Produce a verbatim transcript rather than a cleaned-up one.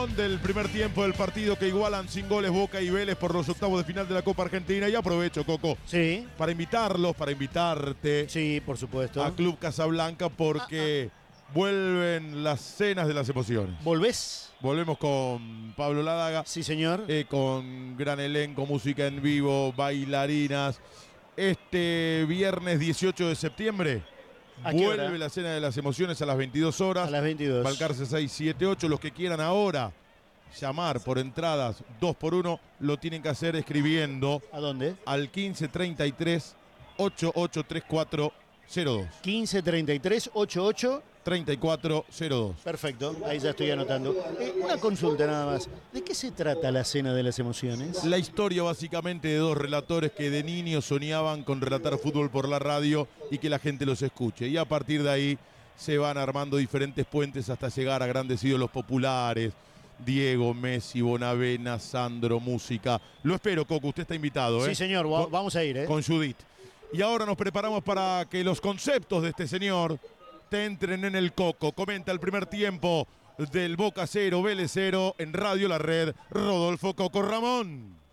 repetición del primer tiempo del partido que igualan sin goles Boca y Vélez por los octavos de final de la Copa Argentina. Y aprovecho, Coco, Sí. para invitarlos, para invitarte Sí, por supuesto. a Club Casablanca porque ah, ah. vuelven las cenas de las emociones. ¿Volvés? Volvemos con Pablo Ladaga. Sí, señor. Eh, con gran elenco, música en vivo, bailarinas. Este viernes dieciocho de septiembre vuelve la cena de las emociones a las veintidós horas. A las veintidós. Balcarce seis siete ocho. Los que quieran ahora llamar por entradas dos por uno lo tienen que hacer escribiendo. ¿A dónde? Al quince treinta y tres ochenta y ocho treinta y cuatro cero dos. quince treinta y tres ochenta y ocho treinta y cuatro cero dos. Perfecto, ahí ya estoy anotando. Eh, una consulta nada más. ¿De qué se trata la cena de las emociones? La historia básicamente de dos relatores que de niños soñaban con relatar fútbol por la radio y que la gente los escuche. Y a partir de ahí se van armando diferentes puentes hasta llegar a grandes ídolos populares. Diego, Messi, Bonavena, Sandro, música. Lo espero, Coco, usted está invitado, ¿eh? Sí, señor, con, vamos a ir, ¿eh? Con Judith. Y ahora nos preparamos para que los conceptos de este señor te entren en el coco. Comenta el primer tiempo del Boca cero, Vélez cero en Radio La Red, Rodolfo Coco Ramón.